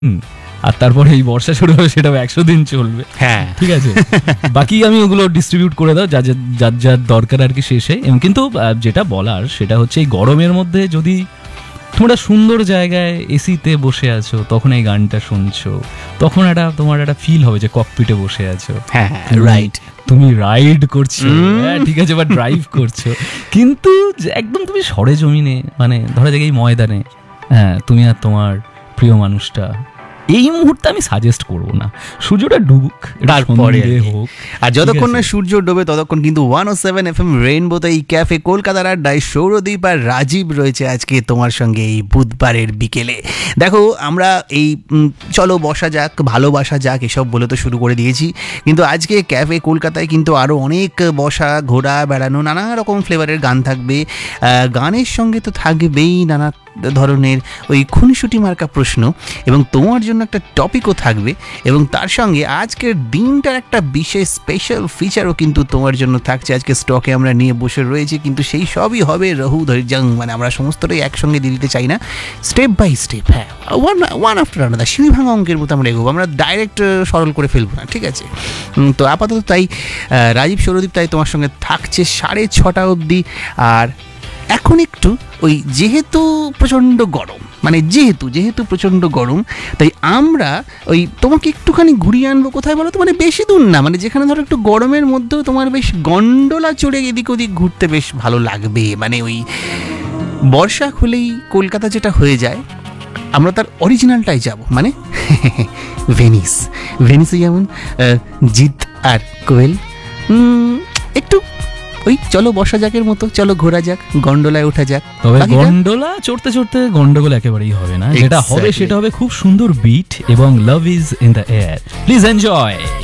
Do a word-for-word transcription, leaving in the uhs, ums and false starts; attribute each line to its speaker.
Speaker 1: হুম, আর তারপরে এই বর্ষা শুরু হবে, সেটাও একশো দিন চলবে।
Speaker 2: হ্যাঁ,
Speaker 1: ঠিক আছে, বাকি আমি ওগুলো ডিস্ট্রিবিউট করে দাও, যা যা- যার যার দরকার আর কি শেষে। এবং কিন্তু আহ, যেটা বলার সেটা হচ্ছে এই গরমের মধ্যে যদি তোমরা সুন্দর জায়গায় এসিতে বসে আছো, তখন এই গানটা শুনছো, তখন একটা তোমার একটা ফিল হবে যে ককপিটে বসে আছো,
Speaker 2: হ্যাঁ, রাইট।
Speaker 1: তুমি রাইড করছো,
Speaker 2: হুম।
Speaker 1: হ্যাঁ, ঠিক আছে, বা ড্রাইভ করছো, কিন্তু যে একদম তুমি সরে জমিনে, মানে ধরো দেখে এই ময়দানে, হ্যাঁ, তুমি আর তোমার প্রিয় মানুষটা, এই মুহূর্তে আমি সাজেস্ট করবো না, সূর্যটা ডুবুক, একটু
Speaker 2: তারপরে
Speaker 1: সন্ধে
Speaker 2: আর কি।
Speaker 1: হোক,
Speaker 2: আর যতক্ষণ
Speaker 1: ঠিক
Speaker 2: না
Speaker 1: আছে?
Speaker 2: সূর্য ডোবে ততক্ষণ কিন্তু ওয়ান ও সেভেন এফ এম রেইনবোতে এই ক্যাফে কলকাতার আড্ডায় সৌরদীপ আর রাজীব রয়েছে আজকে তোমার সঙ্গে এই বুধবারের বিকেলে। দেখো, আমরা এই উম, চলো বসা যাক, ভালোবাসা যাক, এসব বলে তো শুরু করে দিয়েছি, কিন্তু আজকে ক্যাফে কলকাতায় কিন্তু আরও অনেক বসা, ঘোরা, বেড়ানো, নানা রকম ফ্লেভারের গান থাকবে। আহ, গানের সঙ্গে তো থাকবেই নানা ধরনের ওই খুনসুটি মার্কা প্রশ্ন, এবং তোমার জন্য একটা টপিকও থাকবে, এবং তার সঙ্গে আজকের দিনটার একটা বিশেষ স্পেশাল ফিচারও কিন্তু তোমার জন্য থাকছে। আজকে স্টকে আমরা নিয়ে বসে রয়েছি, কিন্তু সেই সবই হবে রহু ধৈর্যং, মানে আমরা সমস্তটাই একসঙ্গে দিয়ে দিতে চাই না, স্টেপ বাই স্টেপ, হ্যাঁ, ওয়ান ওয়ান আফটার আনাদার, সিঁড়ি ভাঙা অঙ্কের মতো আমরা এগোবো, আমরা ডাইরেক্ট সরল করে ফেলবো না, ঠিক আছে? উম, তো আপাতত তাই আহ, রাজীব সৌরদীপ তাই তোমার সঙ্গে থাকছে সাড়ে ছটা অবধি। আর এখন একটু ওই যেহেতু প্রচণ্ড গরম, মানে যেহেতু যেহেতু প্রচণ্ড গরম, তাই আমরা ওই তোমাকে একটুখানি ঘুরিয়ে আনবো কোথায় বলো তো, মানে বেশি দূর না, মানে যেখানে ধরো একটু গরমের মধ্যেও তোমার বেশ গন্ডোলা চড়ে এদিক ওদিক ঘুরতে বেশ ভালো লাগবে। মানে ওই বর্ষা হলেই কলকাতা যেটা হয়ে যায়, আমরা তার অরিজিনালটাই যাব, মানে ভেনিস। ভেনিসে যেমন আহ, জিৎ আর কোয়েল, উম, একটু ওই চলো বসা যাকের মতো, চলো ঘোরা যাক, গন্ডোলায় ওঠা যাক।
Speaker 1: তবে
Speaker 2: বাকিটা-
Speaker 1: গন্ডোলা চড়তে চড়তে গন্ডগোল একেবারেই হবে না, যেটা হবে
Speaker 2: Exactly.
Speaker 1: সেটা হবে খুব সুন্দর বিট এবং love is in the air. Please enjoy.